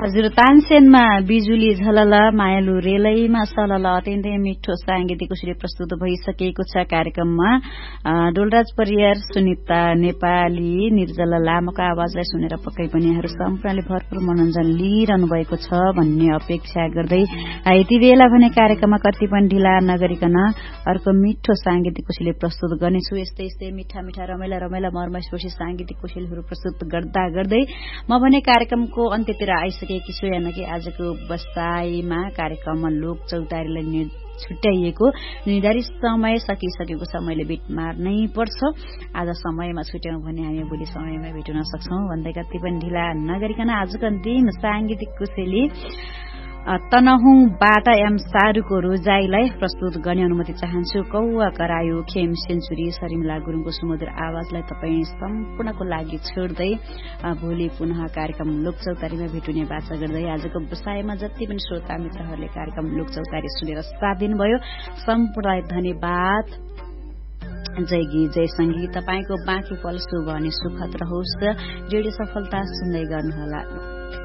हजुर, तानसेनमा बिजुली झलल मायालु रेलैमा सलल अत्यन्तै मिठो सांगीतिक उसले प्रस्तुत भइसकेको छ। कार्यक्रममा डोलराज परियार, सुनिता नेपाली, निर्जल लामोको आवाजलाई सुनेर पक्कै पनि यहाँहरू सम्पूर्णले भरपूर मनोरञ्जन लिइरहनु भएको छ भन्ने अपेक्षा गर्दै यति बेला भने कार्यक्रममा कति पनि ढिला नगरिकन अर्को मिठो सांगीतिक कोसेली प्रस्तुत गर्नेछु। यस्तै यस्तै मिठा मिठा रमाइला रमाइला मर्मस्पर्शी सांगीतिक कोसेलीहरू प्रस्तुत गर्दा गर्दै म भने कार्यक्रमको अन्त्यतिर आइसकेकी छु। यानि आजको बसाईमा कार्यक्रममा लोक चौतारीलाई छुट्याइएको निर्धारित समय सकिसकेको छ। मैले बिट मार्नै पर्छ। आज समयमा छुट्याउँ भने हामी भोलि समयमा भेट्न सक्छौं भन्दै कति पनि ढिला नगरिकन आजको अन्तिम सांगीतिक कोसेली तनहुँबाट एम सारुको रोजाईलाई प्रस्तुत गर्ने अनुमति चाहन्छु। कौवा करायो खेम सेन्चुरी शर्मिला गुरुङको सुमधुर आवाजलाई तपाईँ सम्पूर्णको लागि छोड्दै भोलि पुनः कार्यक्रम लोकचौतारीमा भेटुने बाचा गर्दै आजको बसाईमा जति पनि श्रोता मित्रहरूले कार्यक्रम लोकचौतारी सुनेर साथ दिनुभयो सम्पूर्णलाई धन्यवाद। जय गीत जय संगीत। तपाईँको बाँकी पल शुभ अनि सुखद रहोस्। रेडियो सफलता सुन्दै गर्नुहोला।